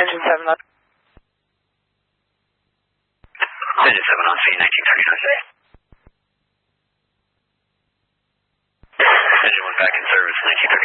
Engine 7 on. Engine 7 on C, 1939. Engine 1 back in service, 1939.